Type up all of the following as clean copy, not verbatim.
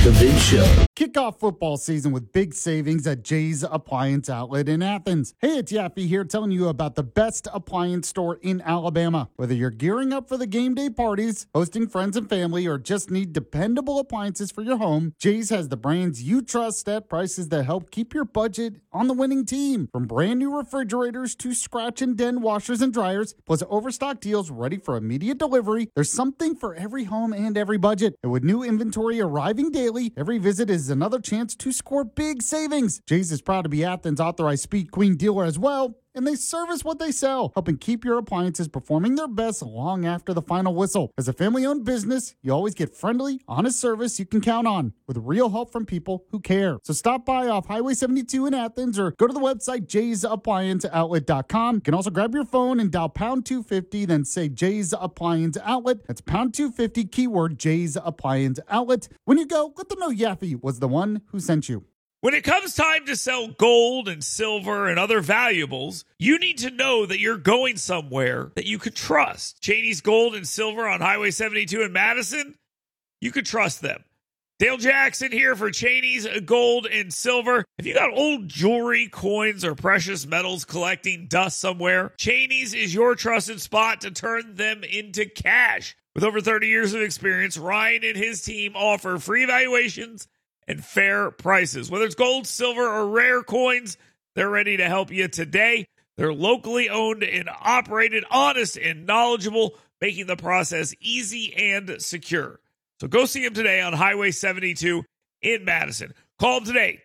The Big Show. Kick off football season with big savings at Jay's Appliance Outlet in Athens. Hey, it's Yaffe here telling you about the best appliance store in Alabama. Whether you're gearing up for the game day parties, hosting friends and family, or just need dependable appliances for your home, Jay's has the brands you trust at prices that help keep your budget on the winning team. From brand new refrigerators to scratch and dent washers and dryers, plus overstock deals ready for immediate delivery, there's something for every home and every budget. And with new inventory arriving daily, every visit is another chance to score big savings. Jay's is proud to be Athens' authorized Speed Queen dealer as well, and they service what they sell, helping keep your appliances performing their best long after the final whistle. As a family-owned business, you always get friendly, honest service you can count on, with real help from people who care. So stop by off Highway 72 in Athens or go to the website jaysapplianceoutlet.com. You can also grab your phone and dial pound 250, then say Jay's Appliance Outlet. That's pound 250, keyword Jay's Appliance Outlet. When you go, let them know Yaffe was the one who sent you. When it comes time to sell gold and silver and other valuables, you need to know that you're going somewhere that you could trust. Cheney's Gold and Silver on Highway 72 in Madison, you could trust them. Dale Jackson here for Cheney's Gold and Silver. If you got old jewelry, coins, or precious metals collecting dust somewhere, Cheney's is your trusted spot to turn them into cash. With over 30 years of experience, Ryan and his team offer free evaluations and fair prices. Whether it's gold, silver, or rare coins, they're ready to help you today. They're locally owned and operated, honest and knowledgeable, making the process easy and secure. So go see them today on Highway 72 in Madison. Call them today,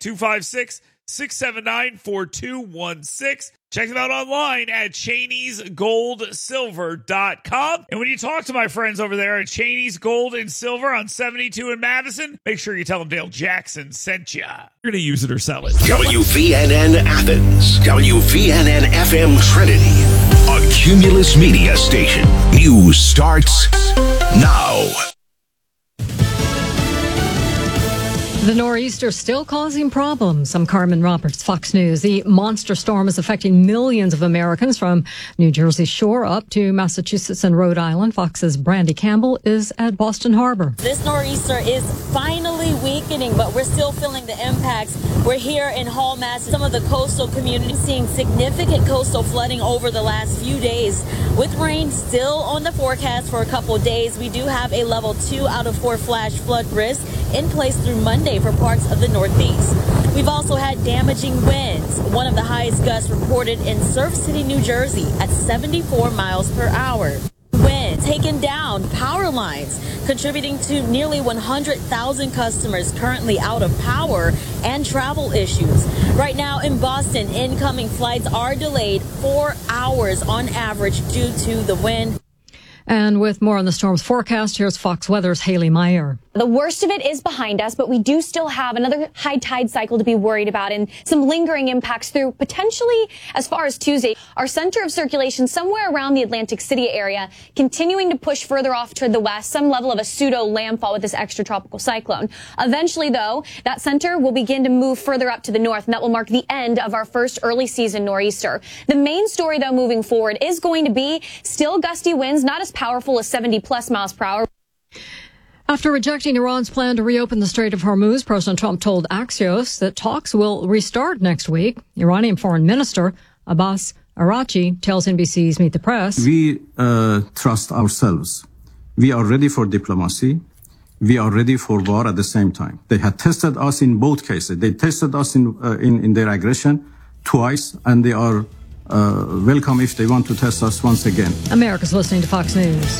256-679-4216. Check them out online at Cheney'sGoldSilver.com. And when you talk to my friends over there at Cheney's Gold and Silver on 72 in Madison, make sure you tell them Dale Jackson sent you. You're going to use it or sell it. WVNN Athens, WVNN FM Trinity, a Cumulus media station. News starts now. The nor'easter still causing problems. I'm Carmen Roberts, Fox News. The monster storm is affecting millions of Americans from New Jersey shore up to Massachusetts and Rhode Island. Fox's Brandy Campbell is at Boston Harbor. This nor'easter is finally weakening, but we're still feeling the impacts. We're here in Hall, Mass. Some of the coastal communities seeing significant coastal flooding over the last few days. With rain still on the forecast for a couple of days, we do have a level 2 out of 4 flash flood risk in place through Monday for parts of the Northeast. We've also had damaging winds, one of the highest gusts reported in Surf City, New Jersey at 74 miles per hour. Wind taken down power lines, contributing to nearly 100,000 customers currently out of power and travel issues. Right now in Boston, incoming flights are delayed 4 hours on average due to the wind. And with more on the storm's forecast, here's Fox Weather's Haley Meyer. The worst of it is behind us, but we do still have another high tide cycle to be worried about and some lingering impacts through potentially as far as Tuesday. Our center of circulation somewhere around the Atlantic City area, continuing to push further off toward the west, some level of a pseudo landfall with this extratropical cyclone. Eventually, though, that center will begin to move further up to the north, and that will mark the end of our first early season nor'easter. The main story, though, moving forward is going to be still gusty winds, not as powerful as 70 plus miles per hour. After rejecting Iran's plan to reopen the Strait of Hormuz, President Trump told Axios that talks will restart next week. Iranian Foreign Minister Abbas Araghchi tells NBC's Meet the Press. We trust ourselves. We are ready for diplomacy. We are ready for war at the same time. They had tested us in both cases. They tested us in their aggression twice, and they are welcome if they want to test us once again. America's listening to Fox News.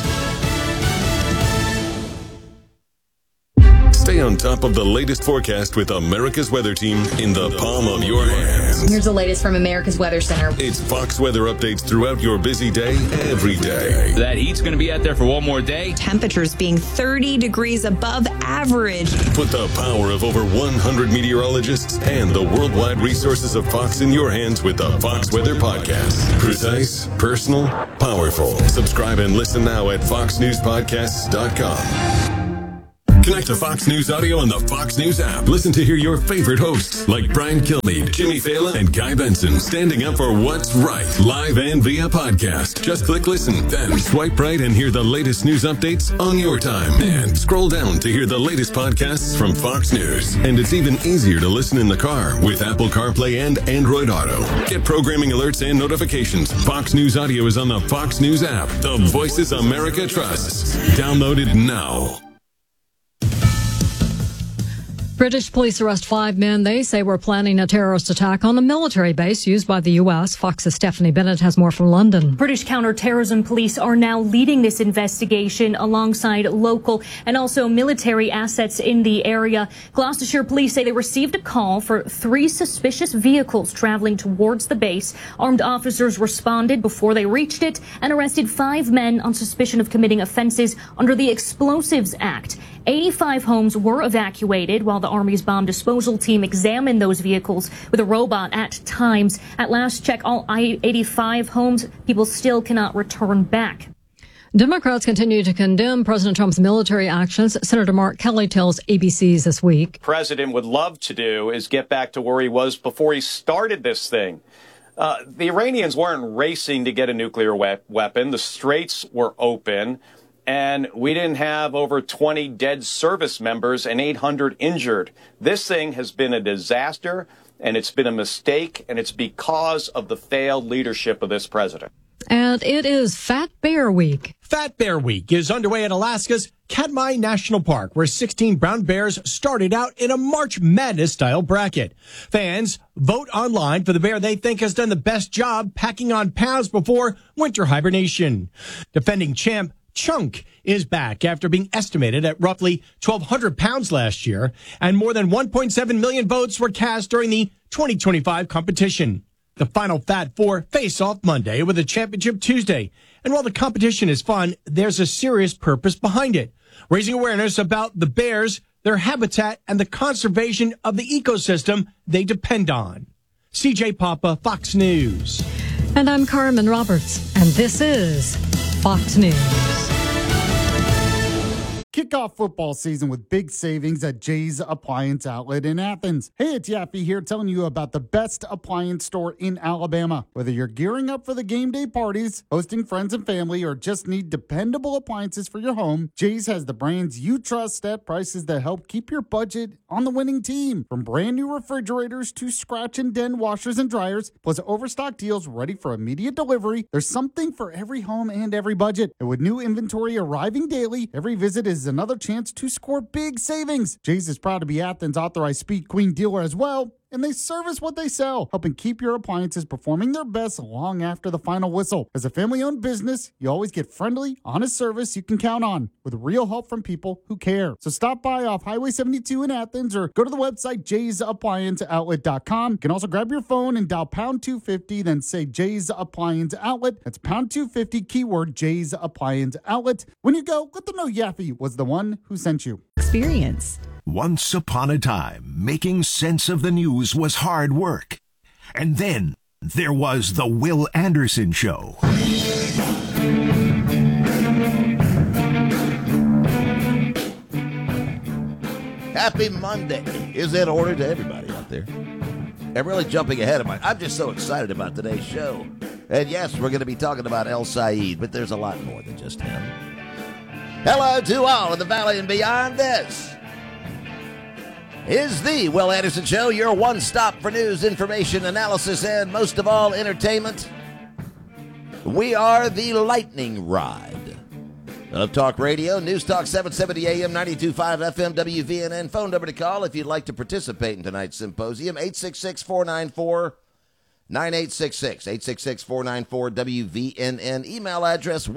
Stay on top of the latest forecast with America's Weather Team in the palm of your hands. Here's the latest from America's Weather Center. It's Fox weather updates throughout your busy day, every day. That heat's going to be out there for one more day. Temperatures being 30 degrees above average. Put the power of over 100 meteorologists and the worldwide resources of Fox in your hands with the Fox Weather Podcast. Precise, personal, powerful. Subscribe and listen now at foxnewspodcasts.com. Connect to Fox News Audio on the Fox News app. Listen to hear your favorite hosts like Brian Kilmeade, Jimmy Fallon, and Guy Benson standing up for what's right, live and via podcast. Just click listen, then swipe right and hear the latest news updates on your time. And scroll down to hear the latest podcasts from Fox News. And it's even easier to listen in the car with Apple CarPlay and Android Auto. Get programming alerts and notifications. Fox News Audio is on the Fox News app. The voices America trusts. Download it now. British police arrest 5 men they say were planning a terrorist attack on a military base used by the U.S. Fox's Stephanie Bennett has more from London. British counterterrorism police are now leading this investigation alongside local and also military assets in the area. Gloucestershire police say they received a call for 3 suspicious vehicles traveling towards the base. Armed officers responded before they reached it and arrested 5 men on suspicion of committing offenses under the Explosives Act. 85 homes were evacuated while the Army's bomb disposal team examined those vehicles with a robot at times. At last check, all 85 homes, people still cannot return back. Democrats continue to condemn President Trump's military actions. Senator Mark Kelly tells ABC's This Week. President would love to do is get back to where he was before he started this thing. The Iranians weren't racing to get a nuclear weapon. The straits were open. And we didn't have over 20 dead service members and 800 injured. This thing has been a disaster, and it's been a mistake, and it's because of the failed leadership of this president. And it is Fat Bear Week. Fat Bear Week is underway at Alaska's Katmai National Park, where 16 brown bears started out in a March Madness-style bracket. Fans vote online for the bear they think has done the best job packing on pounds before winter hibernation. Defending champ Chunk is back after being estimated at roughly 1,200 pounds last year, and more than 1.7 million votes were cast during the 2025 competition. The Final Fat Four face off Monday with a championship Tuesday. And while the competition is fun, there's a serious purpose behind it. Raising awareness about the bears, their habitat, and the conservation of the ecosystem they depend on. CJ Papa, Fox News. And I'm Carmen Roberts, and this is Fox News. Kick off football season with big savings at Jay's Appliance Outlet in Athens. Hey, it's Yaffe here telling you about the best appliance store in Alabama. Whether you're gearing up for the game day parties, hosting friends and family, or just need dependable appliances for your home, Jay's has the brands you trust at prices that help keep your budget on the winning team. From brand new refrigerators to scratch and dent washers and dryers, plus overstock deals ready for immediate delivery, there's something for every home and every budget. And with new inventory arriving daily, every visit is another chance to score big savings. Jay's is proud to be Athens' authorized Speed Queen dealer as well, and they service what they sell, helping keep your appliances performing their best long after the final whistle. As a family-owned business, you always get friendly, honest service you can count on, with real help from people who care. So stop by off Highway 72 in Athens or go to the website jaysapplianceoutlet.com. You can also grab your phone and dial pound 250, then say Jay's Appliance Outlet. That's pound 250, keyword Jay's Appliance Outlet. When you go, let them know Yaffe was the one who sent you. Experience. Once upon a time, making sense of the news was hard work. And then there was The Will Anderson Show. Happy Monday is in order to everybody out there. I'm really jumping ahead of I'm just so excited about today's show. And yes, we're going to be talking about El Said, but there's a lot more than just him. Hello to all in the valley and beyond. This is the Will Anderson Show, your one-stop for news, information, analysis, and most of all, entertainment. We are the lightning ride of talk radio, News Talk 770 AM, 92.5 FM, WVNN. Phone number to call if you'd like to participate in tonight's symposium, 866-494-9866, 866-494-WVNN. Email address,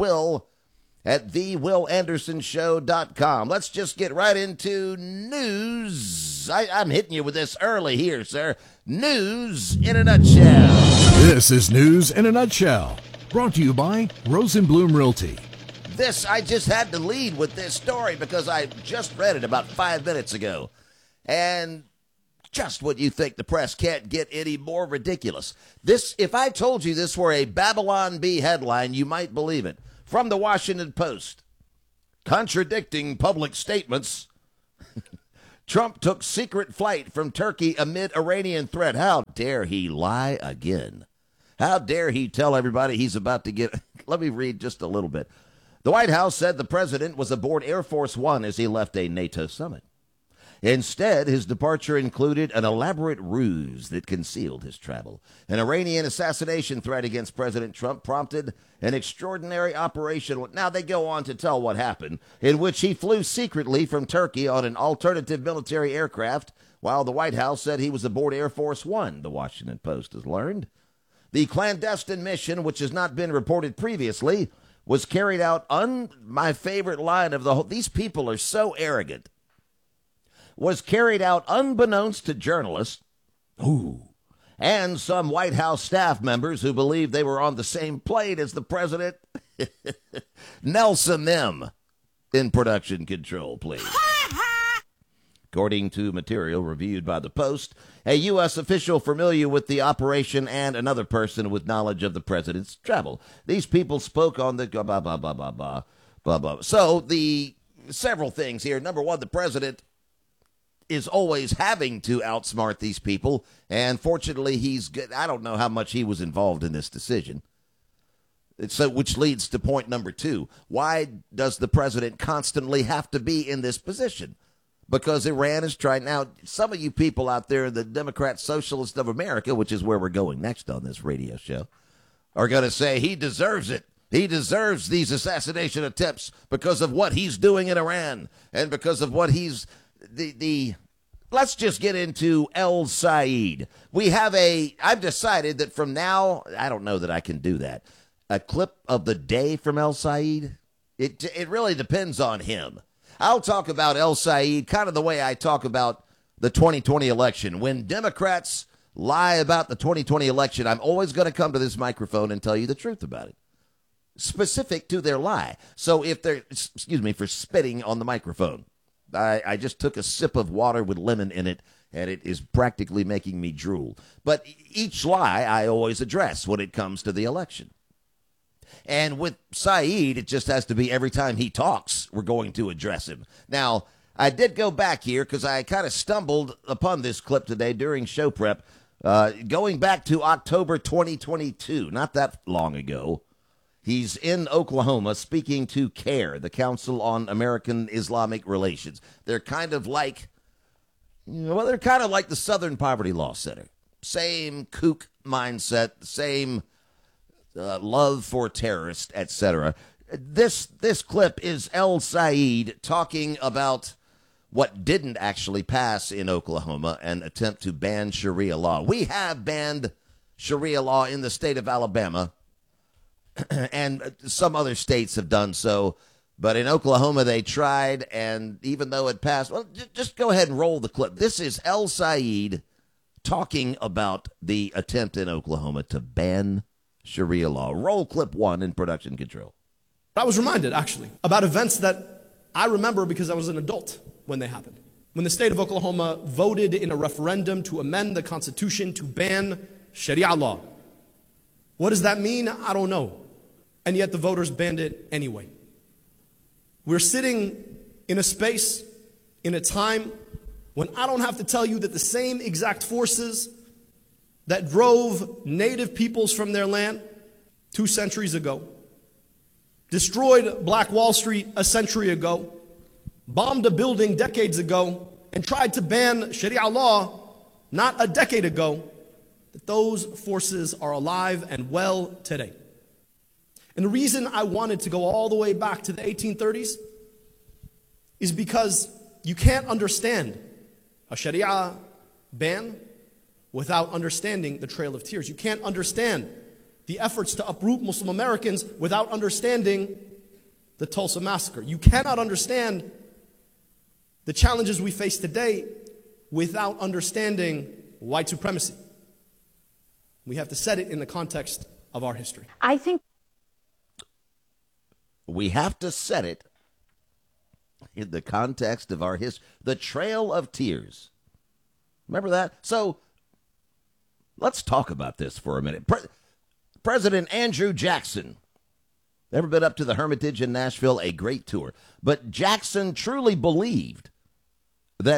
will@thewillandersonshow.com. Let's just get right into news. I'm hitting you with this early here, sir. News in a nutshell. This is News in a Nutshell, brought to you by Rosenblum Realty. I just had to lead with this story because I just read it about 5 minutes ago. And just what you think, the press can't get any more ridiculous. If I told you this were a Babylon Bee headline, you might believe it. From the Washington Post, contradicting public statements Trump took secret flight from Turkey amid Iranian threat. How dare he lie again? How dare he tell everybody he's about to get... Let me read just a little bit. The White House said the president was aboard Air Force One as he left a NATO summit. Instead, his departure included an elaborate ruse that concealed his travel. An Iranian assassination threat against President Trump prompted an extraordinary operation. Now they go on to tell what happened, in which he flew secretly from Turkey on an alternative military aircraft, while the White House said he was aboard Air Force One, the Washington Post has learned. The clandestine mission, which has not been reported previously, was carried out my favorite line of the whole... These people are so arrogant. Was carried out unbeknownst to journalists and some White House staff members who believed they were on the same plane as the president. Nelson them in production control, please. According to material reviewed by the Post, a U.S. official familiar with the operation and another person with knowledge of the president's travel. These people spoke on the blah, blah, blah, blah, blah, blah, blah, blah. So the several things here. Number one, the president is always having to outsmart these people, and fortunately he's good. I don't know how much he was involved in this decision. So, which leads to point number two. Why does the president constantly have to be in this position? Because Iran is trying. Now, some of you people out there in the Democrat Socialist of America, which is where we're going next on this radio show, are going to say he deserves it. He deserves these assassination attempts because of what he's doing in Iran and because of what he's... Let's just get into El Said. I've decided that from now, I don't know that I can do that. A clip of the day from El Said, it really depends on him. I'll talk about El Said kind of the way I talk about the 2020 election. When Democrats lie about the 2020 election, I'm always going to come to this microphone and tell you the truth about it, specific to their lie. So if they're, excuse me for spitting on the microphone. I just took a sip of water with lemon in it, and it is practically making me drool. But each lie I always address when it comes to the election. And with Said, it just has to be every time he talks, we're going to address him. Now, I did go back here because I kind of stumbled upon this clip today during show prep, going back to October 2022, not that long ago. He's in Oklahoma speaking to CAIR, the Council on American Islamic Relations. They're kind of like, they're kind of like the Southern Poverty Law Center. Same kook mindset, same love for terrorists, etc. This clip is El Said talking about what didn't actually pass in Oklahoma, an attempt to ban Sharia law. We have banned Sharia law in the state of Alabama, and some other states have done so. But in Oklahoma, they tried, and even though it passed, well, just go ahead and roll the clip. This is El Said talking about the attempt in Oklahoma to ban Sharia law. Roll clip one in production control. I was reminded, actually, about events that I remember because I was an adult when they happened. When the state of Oklahoma voted in a referendum to amend the Constitution to ban Sharia law. What does that mean? I don't know. And yet the voters banned it anyway. We're sitting in a space, in a time, when I don't have to tell you that the same exact forces that drove native peoples from their land 2 centuries ago, destroyed Black Wall Street a century ago, bombed a building decades ago, and tried to ban Sharia law not a decade ago, that those forces are alive and well today. And the reason I wanted to go all the way back to the 1830s is because you can't understand a Sharia ban without understanding the Trail of Tears. You can't understand the efforts to uproot Muslim Americans without understanding the Tulsa Massacre. You cannot understand the challenges we face today without understanding white supremacy. We have to set it in the context of our history. I think we have to set it in the context of our history. The Trail of Tears. Remember that? So let's talk about this for a minute. President Andrew Jackson. Ever been up to the Hermitage in Nashville? A great tour. But Jackson truly believed that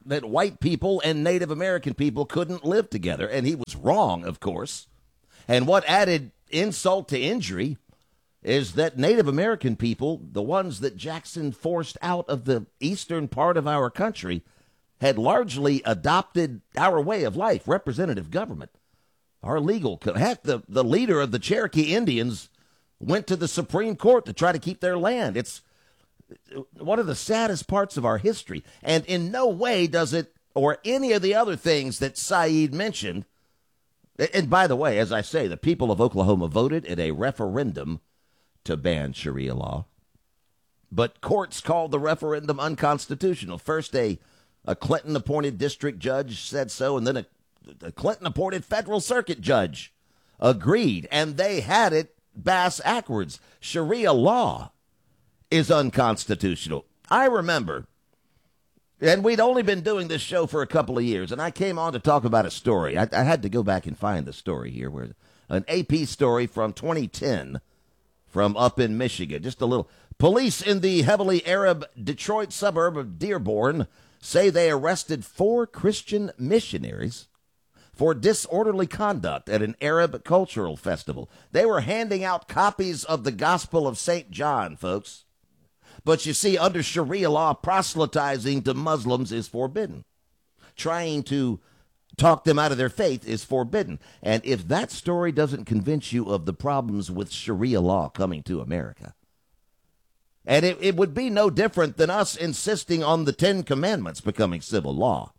that white people and Native American people couldn't live together. And he was wrong, of course. And what added insult to injury is that Native American people, the ones that Jackson forced out of the eastern part of our country, had largely adopted our way of life, representative government, our legal. Heck, the leader of the Cherokee Indians went to the Supreme Court to try to keep their land. It's one of the saddest parts of our history. And in no way does it, or any of the other things that Saeed mentioned. And by the way, as I say, the people of Oklahoma voted in a referendum to ban Sharia law. But courts called the referendum unconstitutional. First, a Clinton-appointed district judge said so, and then a Clinton-appointed federal circuit judge agreed. And they had it bass-ackwards. Sharia law is unconstitutional. I remember, and we'd only been doing this show for a couple of years, and I came on to talk about a story. I had to go back and find the story here, where an AP story from 2010 from up in Michigan. Just a little. Police in the heavily Arab Detroit suburb of Dearborn say they arrested 4 Christian missionaries for disorderly conduct at an Arab cultural festival. They were handing out copies of the Gospel of St. John, folks. But you see, under Sharia law, proselytizing to Muslims is forbidden. Trying to talk them out of their faith is forbidden. And if that story doesn't convince you of the problems with Sharia law coming to America, and it would be no different than us insisting on the 10 Commandments becoming civil law.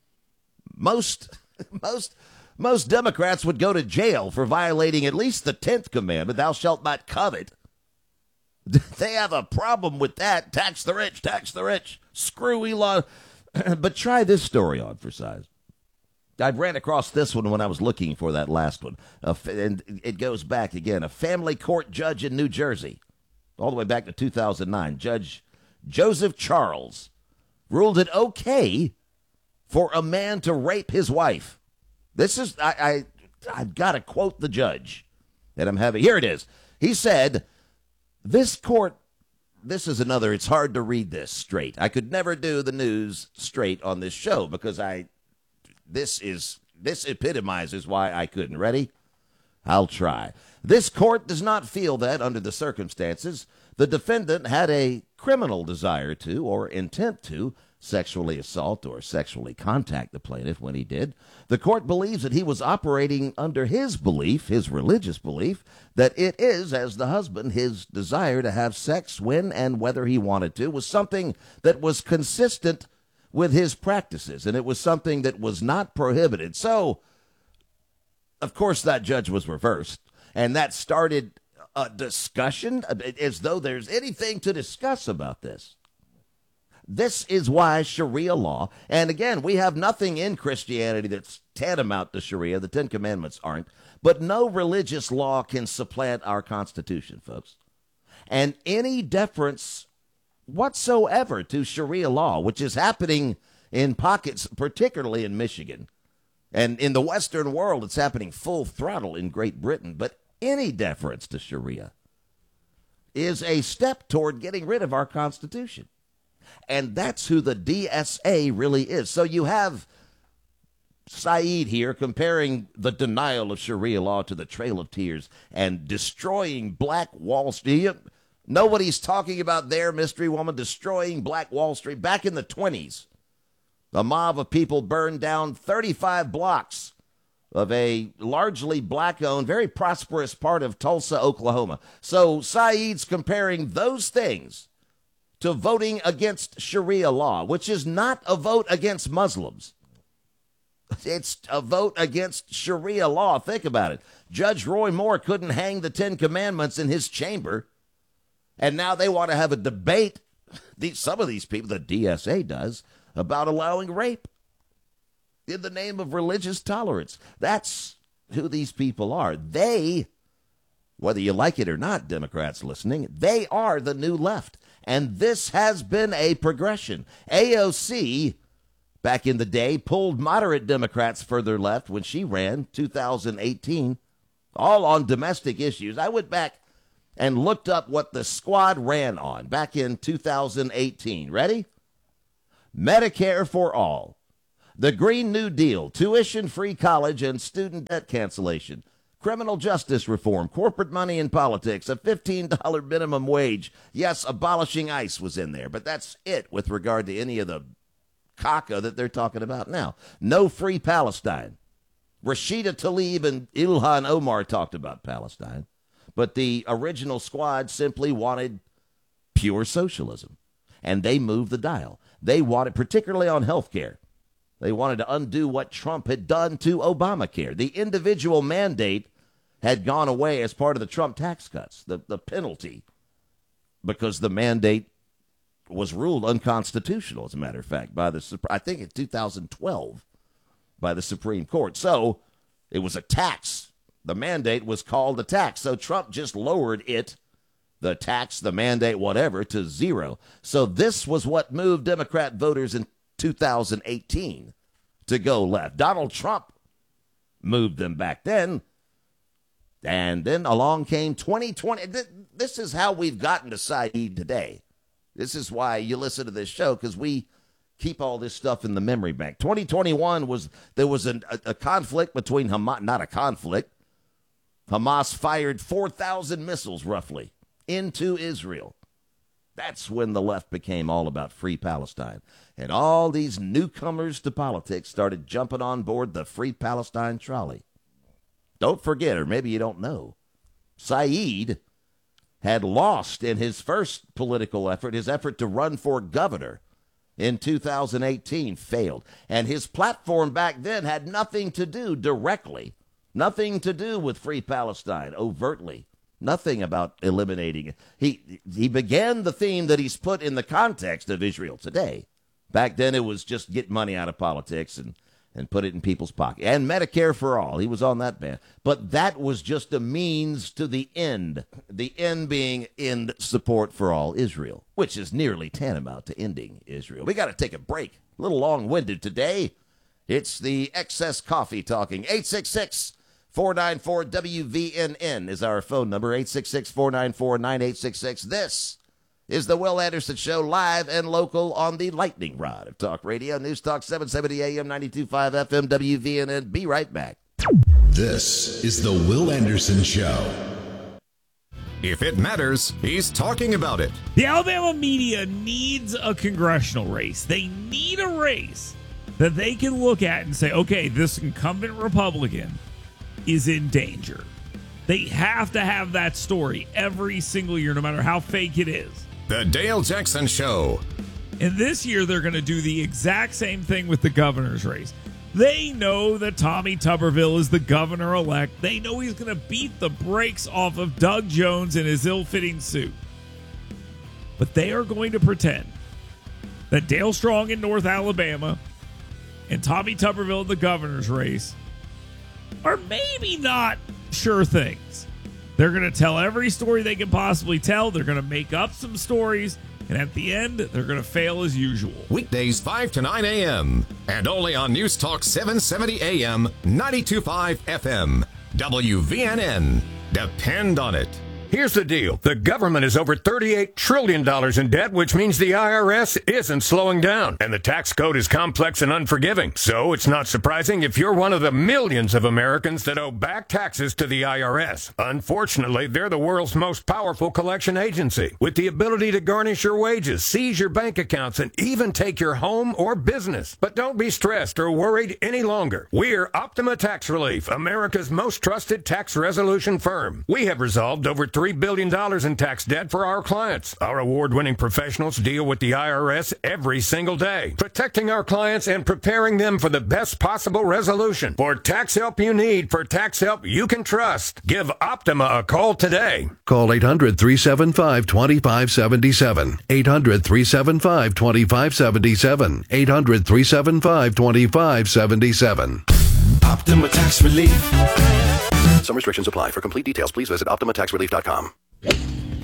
Most Democrats would go to jail for violating at least the 10th commandment, thou shalt not covet. They have a problem with that. Tax the rich, screw Elon. But try this story on for size. I ran across this one when I was looking for that last one. And it goes back again. A family court judge in New Jersey, all the way back to 2009, Judge Joseph Charles, ruled it okay for a man to rape his wife. This is, I've got to quote the judge that I'm having. Here it is. He said, this court, this is another, it's hard to read this straight. I could never do the news straight on this show because this epitomizes why I couldn't. Ready? I'll try. This court does not feel that, under the circumstances, the defendant had a criminal desire to or intent to sexually assault or sexually contact the plaintiff when he did. The court believes that he was operating under his belief, his religious belief, that it is, as the husband, his desire to have sex when and whether he wanted to was something that was consistent with his practices, and it was something that was not prohibited. So, of course, that judge was reversed, and that started a discussion as though there's anything to discuss about this. This is why Sharia law, and again, we have nothing in Christianity that's tantamount to Sharia. The 10 Commandments aren't, but no religious law can supplant our Constitution, folks. And any deference whatsoever to Sharia law, which is happening in pockets, particularly in Michigan, and in the Western world, it's happening full throttle in Great Britain, but any deference to Sharia is a step toward getting rid of our Constitution. And that's who the DSA really is. So you have Saeed here comparing the denial of Sharia law to the Trail of Tears and destroying Black Wall Street. Know what he's talking about there, Mystery Woman? Destroying Black Wall Street. Back in the 1920s, a mob of people burned down 35 blocks of a largely black-owned, very prosperous part of Tulsa, Oklahoma. So Saeed's comparing those things to voting against Sharia law, which is not a vote against Muslims. It's a vote against Sharia law. Think about it. Judge Roy Moore couldn't hang the 10 Commandments in his chamber, and now they want to have a debate, some of these people, the DSA does, about allowing rape in the name of religious tolerance. That's who these people are. They, whether you like it or not, Democrats listening, they are the new left. And this has been a progression. AOC, back in the day, pulled moderate Democrats further left when she ran 2018, all on domestic issues. I went back and looked up what the squad ran on back in 2018. Ready? Medicare for all, The Green New Deal, tuition-free college and student debt cancellation, criminal justice reform, corporate money in politics, a $15 minimum wage. Yes, abolishing ICE was in there, but that's it with regard to any of the caca that they're talking about now. No free Palestine. Rashida Tlaib and Ilhan Omar talked about Palestine, but the original squad simply wanted pure socialism, and they moved the dial. They wanted, particularly on health care, they wanted to undo what Trump had done to Obamacare. The individual mandate had gone away as part of the Trump tax cuts, the penalty, because the mandate was ruled unconstitutional, as a matter of fact, by I think in 2012, by the Supreme Court. So it was a tax. The mandate was called a tax. So Trump just lowered it, the tax, the mandate, whatever, to zero. So this was what moved Democrat voters in 2018 to go left. Donald Trump moved them back then. And then along came 2020. This is how we've gotten to Saeed today. This is why you listen to this show, because we keep all this stuff in the memory bank. 2021 there was a conflict between Hamas, not a conflict. Hamas fired 4,000 missiles roughly into Israel. That's when the left became all about free Palestine. And all these newcomers to politics started jumping on board the free Palestine trolley. Don't forget, or maybe you don't know, Saeed had lost in his first political effort, his effort to run for governor in 2018, failed. And his platform back then had nothing to do directly, nothing to do with free Palestine overtly, nothing about eliminating it. He began the theme that he's put in the context of Israel today. Back then it was just get money out of politics and put it in people's pocket. And Medicare for all. He was on that ban. But that was just a means to the end being end support for all Israel, which is nearly tantamount to ending Israel. We got to take a break. A little long-winded today. It's the excess coffee talking. 866-494-WVNN is our phone number. 866-494-9866. This is the Will Anderson Show, live and local on the lightning rod of Talk Radio. News Talk 770 AM, 92.5 FM, WVNN. Be right back. This is the Will Anderson Show. If it matters, he's talking about it. The Alabama media needs a congressional race. They need a race that they can look at and say, okay, this incumbent Republican is in danger. They have to have that story every single year, no matter how fake it is. The Dale Jackson Show. And this year, they're going to do the exact same thing with the governor's race. They know that Tommy Tuberville is the governor-elect. They know he's going to beat the brakes off of Doug Jones in his ill-fitting suit. But they are going to pretend that Dale Strong in North Alabama and Tommy Tuberville in the governor's race are maybe not sure things. They're going to tell every story they can possibly tell. They're going to make up some stories. And at the end, they're going to fail as usual. Weekdays 5 to 9 a.m. And only on News Talk 770 a.m., 92.5 FM. WVNN. Depend on it. Here's the deal. The government is over $38 trillion in debt, which means the IRS isn't slowing down. And the tax code is complex and unforgiving. So it's not surprising if you're one of the millions of Americans that owe back taxes to the IRS. Unfortunately, they're the world's most powerful collection agency, with the ability to garnish your wages, seize your bank accounts, and even take your home or business. But don't be stressed or worried any longer. We're Optima Tax Relief, America's most trusted tax resolution firm. We have resolved over $3 billion in tax debt for our clients. Our award-winning professionals deal with the IRS every single day, protecting our clients and preparing them for the best possible resolution. For tax help you need, for tax help you can trust, give Optima a call today. Call 800-375-2577. 800-375-2577. 800-375-2577. Optima Tax Relief. Some restrictions apply. For complete details, please visit OptimaTaxRelief.com.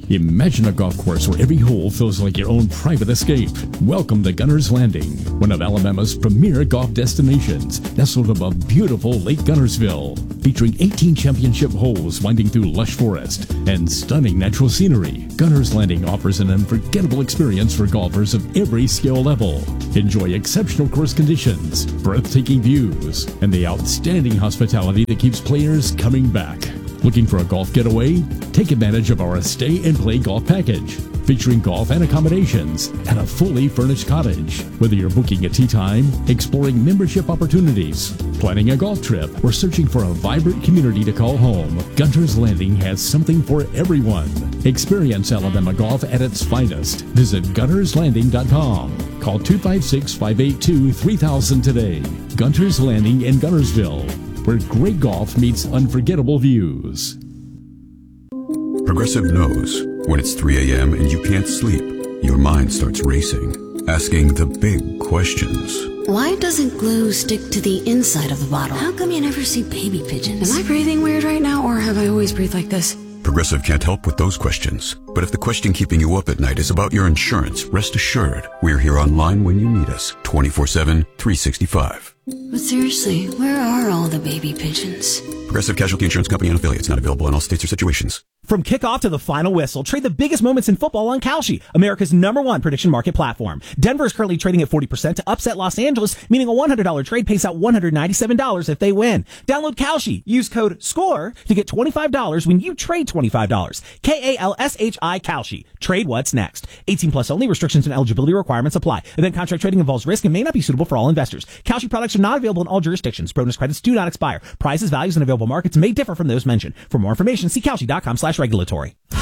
Imagine a golf course where every hole feels like your own private escape. Welcome to Gunner's Landing, one of Alabama's premier golf destinations, nestled above beautiful Lake Gunnersville, featuring 18 championship holes winding through lush forest and stunning natural scenery. Gunner's Landing offers an unforgettable experience for golfers of every skill level. Enjoy exceptional course conditions, breathtaking views, and the outstanding hospitality that keeps players coming back. Looking for a golf getaway? Take advantage of our Stay and Play Golf Package, featuring golf and accommodations and a fully furnished cottage. Whether you're booking a tee time, exploring membership opportunities, planning a golf trip, or searching for a vibrant community to call home, Gunner's Landing has something for everyone. Experience Alabama golf at its finest. Visit gunnerslanding.com. Call 256-582-3000 today. Gunner's Landing in Gunnersville, where great golf meets unforgettable views. Progressive knows when it's 3 a.m. and you can't sleep, your mind starts racing, asking the big questions. Why doesn't glue stick to the inside of the bottle? How come you never see baby pigeons? Am I breathing weird right now, or have I always breathed like this? Progressive can't help with those questions. But if the question keeping you up at night is about your insurance, rest assured, we're here online when you need us, 24/7, 365. But seriously, where are all the baby pigeons? Progressive Casualty Insurance Company and affiliates, not available in all states or situations. From kickoff to the final whistle, trade the biggest moments in football on Kalshi, America's #1 prediction market platform. Denver is currently trading at 40% to upset Los Angeles, meaning a $100 trade pays out $197 if they win. Download Kalshi. Use code SCORE to get $25 when you trade $25. KALSHI Kalshi. Trade what's next. 18 plus only. Restrictions and eligibility requirements apply. Event contract trading involves risk and may not be suitable for all investors. Kalshi products are not available in all jurisdictions. Bonus credits do not expire. Prices, values, and available markets may differ from those mentioned. For more information, see Kalshi.com/regulatory.